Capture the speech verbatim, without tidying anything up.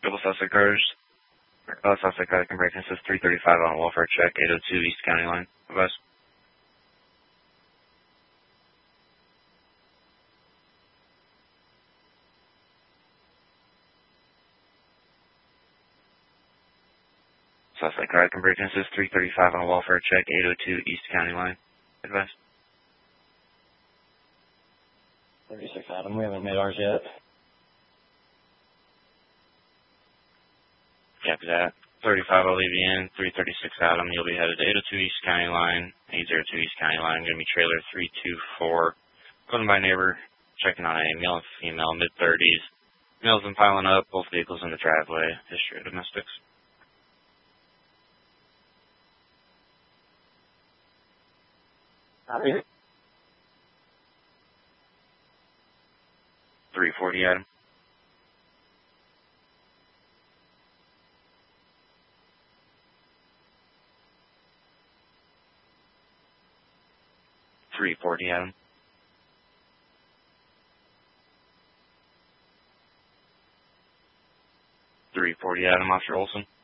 Couple suspect cars. Uh, suspect car that can break in says three thirty-five on a welfare check, eight oh two East County line. Advice. Suspect car that can break in says three thirty-five on a welfare check, eight oh two East County line. Advice. thirty-six Adam, we haven't made ours yet. Copy that. thirty-five, I'll leave you in. three thirty-six Adam, you'll be headed to eight oh two East County line, eight oh two East County line, going to be trailer three two four. Going by neighbor, checking on a male and female, mid thirties. Male's been piling up, both vehicles in the driveway. History of domestics. Copy. three forty Adam. three forty Adam. three forty Adam, Officer Olson.